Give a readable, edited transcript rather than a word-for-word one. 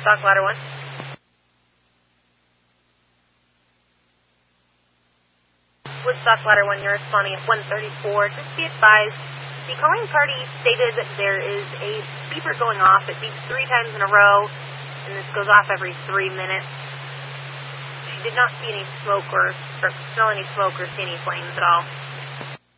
Woodstock Ladder 1. Woodstock Ladder 1, you're responding at 134. Just be advised, the calling party stated that there is a beeper going off. It beeps 3 times in a row, and this goes off every 3 minutes. She did not see any smoke or smell any smoke or see any flames at all.